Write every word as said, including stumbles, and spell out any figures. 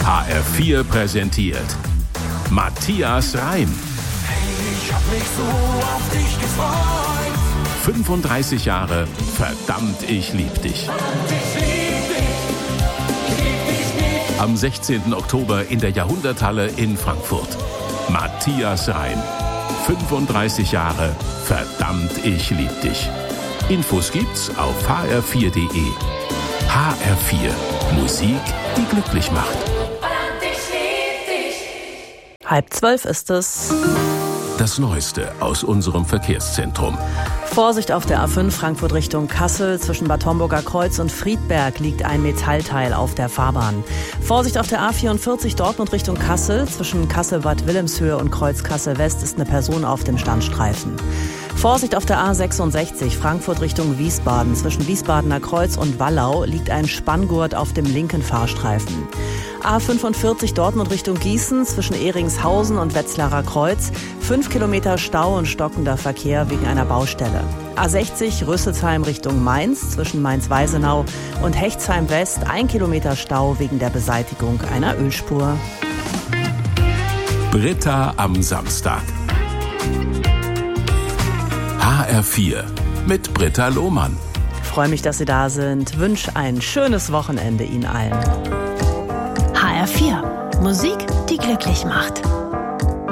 H R vier präsentiert Matthias Reim. Hey, ich hab mich so auf dich gefreut. fünfunddreißig Jahre, verdammt, ich lieb dich. Verdammt, ich lieb dich. Ich lieb dich nicht. Am sechzehnten Oktober in der Jahrhunderthalle in Frankfurt. Matthias Reim. fünfunddreißig Jahre, verdammt, ich lieb dich. Infos gibt's auf h r vier punkt d e. H R vier. Musik, die glücklich macht. Verdammt, ich lieb dich. Halb zwölf ist es. Das Neueste aus unserem Verkehrszentrum. Vorsicht auf der A fünf Frankfurt Richtung Kassel. Zwischen Bad Homburger Kreuz und Friedberg liegt ein Metallteil auf der Fahrbahn. Vorsicht auf der A vierundvierzig Dortmund Richtung Kassel. Zwischen Kassel-Bad Wilhelmshöhe und Kreuz Kassel-West ist eine Person auf dem Standstreifen. Vorsicht auf der A sechsundsechzig Frankfurt Richtung Wiesbaden. Zwischen Wiesbadener Kreuz und Wallau liegt ein Spanngurt auf dem linken Fahrstreifen. A fünfundvierzig Dortmund Richtung Gießen. Zwischen Ehringshausen und Wetzlarer Kreuz. Fünf Kilometer Stau und stockender Verkehr wegen einer Baustelle. A sechzig Rüsselsheim Richtung Mainz. Zwischen Mainz-Weisenau und Hechtsheim West. Ein Kilometer Stau wegen der Beseitigung einer Ölspur. Britta am Samstag. H R vier mit Britta Lohmann. Ich freue mich, dass Sie da sind. Wünsche ein schönes Wochenende Ihnen allen. H R vier. Musik, die glücklich macht.